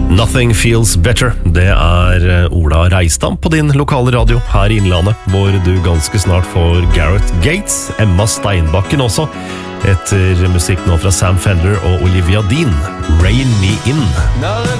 Nothing Feels Better. Det Ola Reistam på din lokale radio her I Innlandet, hvor du ganske snart får Gareth Gates, Emma Steinbakken også, etter musikk nå fra Sam Fender og Olivia Dean. Rain Me In.